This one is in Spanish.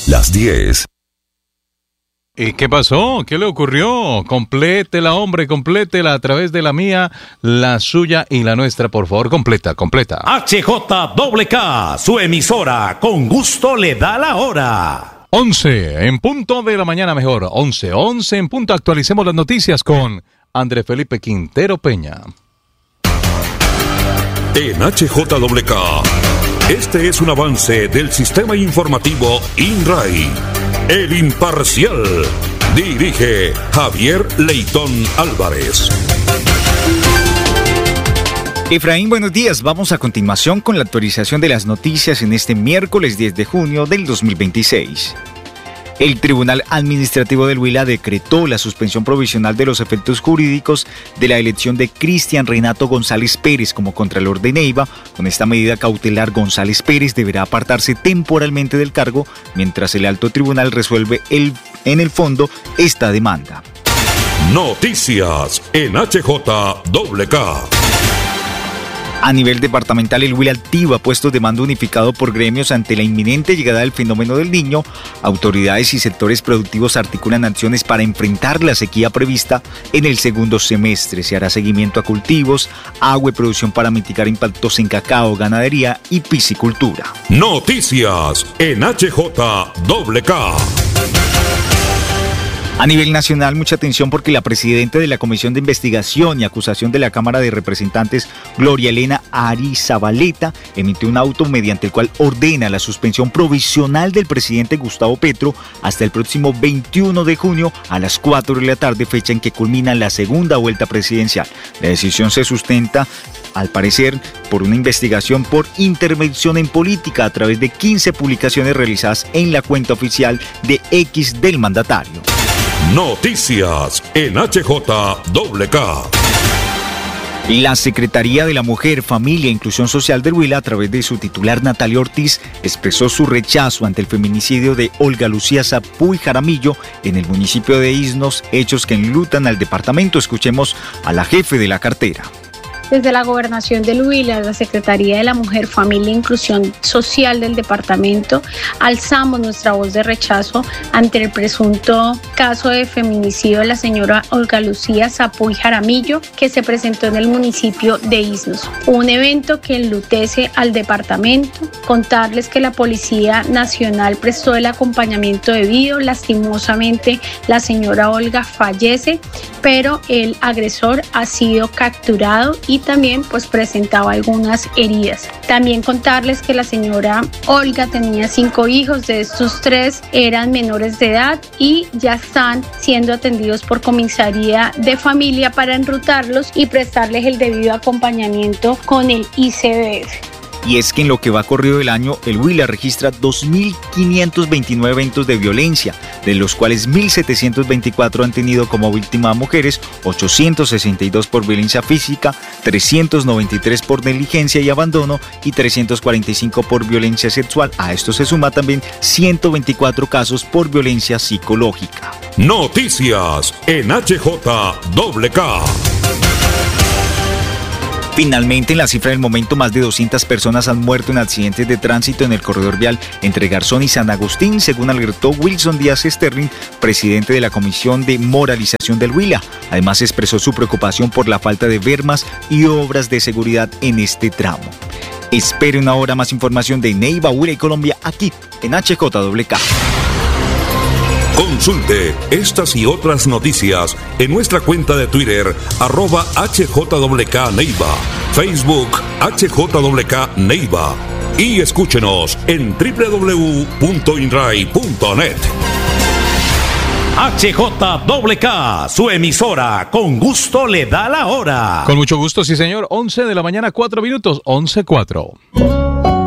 Las 10. ¿Y qué pasó? ¿Qué le ocurrió? Complétela, hombre, complétela a través de la mía, la suya y la nuestra, por favor, completa. HJKK, su emisora, con gusto le da la hora. 11 en punto de la mañana, mejor. 11 en punto. Actualicemos las noticias con Andrés Felipe Quintero Peña. En HJKK, este es un avance del sistema informativo INRAI. El Imparcial. Dirige Javier Leitón Álvarez. Efraín, buenos días. Vamos a continuación con la actualización de las noticias en este miércoles 10 de junio del 2026. El Tribunal Administrativo del Huila decretó la suspensión provisional de los efectos jurídicos de la elección de Cristian Renato González Pérez como Contralor de Neiva. Con esta medida cautelar, González Pérez deberá apartarse temporalmente del cargo mientras el Alto Tribunal resuelve en el fondo esta demanda. Noticias en HJKK. A nivel departamental, el Huila activa puestos de mando unificado por gremios ante la inminente llegada del fenómeno del Niño. Autoridades y sectores productivos articulan acciones para enfrentar la sequía prevista en el segundo semestre. Se hará seguimiento a cultivos, agua y producción para mitigar impactos en cacao, ganadería y piscicultura. Noticias en HJKK. A nivel nacional, mucha atención porque la presidenta de la Comisión de Investigación y Acusación de la Cámara de Representantes, Gloria Elena Arizabaleta, emitió un auto mediante el cual ordena la suspensión provisional del presidente Gustavo Petro hasta el próximo 21 de junio a las 4 de la tarde, fecha en que culmina la segunda vuelta presidencial. La decisión se sustenta, al parecer, por una investigación por intervención en política a través de 15 publicaciones realizadas en la cuenta oficial de X del mandatario. Noticias en HJKK. La Secretaría de la Mujer, Familia e Inclusión Social del Huila, a través de su titular Natalia Ortiz, expresó su rechazo ante el feminicidio de Olga Lucía Zapuy Jaramillo en el municipio de Isnos, hechos que enlutan al departamento. Escuchemos a la jefe de la cartera. Desde la Gobernación del Huila, la Secretaría de la Mujer, Familia e Inclusión Social del departamento, alzamos nuestra voz de rechazo ante el presunto caso de feminicidio de la señora Olga Lucía Zapuy Jaramillo, que se presentó en el municipio de Isnos. Un evento que enlutece al departamento. Contarles que la Policía Nacional prestó el acompañamiento debido. Lastimosamente, la señora Olga fallece, pero el agresor ha sido capturado y también presentaba algunas heridas. También contarles que la señora Olga tenía 5 hijos, de estos 3 eran menores de edad y ya están siendo atendidos por comisaría de familia para enrutarlos y prestarles el debido acompañamiento con el ICBF. Y es que en lo que va corrido del año, el Huila registra 2.529 eventos de violencia, de los cuales 1.724 han tenido como víctima a mujeres, 862 por violencia física, 393 por negligencia y abandono y 345 por violencia sexual. A esto se suma también 124 casos por violencia psicológica. Noticias en HJKK. Finalmente, en la cifra del momento, más de 200 personas han muerto en accidentes de tránsito en el corredor vial entre Garzón y San Agustín, según alertó Wilson Díaz Sterling, presidente de la Comisión de Moralización del Huila. Además, expresó su preocupación por la falta de bermas y obras de seguridad en este tramo. Espere una hora más información de Neiva, Huila y Colombia aquí en HJKK. Consulte estas y otras noticias en nuestra cuenta de Twitter, @HJKK Neiva, Facebook HJKK Neiva y escúchenos en www.inrai.net. HJKK, su emisora, con gusto le da la hora. Con mucho gusto, sí señor. 11 de la mañana, 4 minutos, 11:04.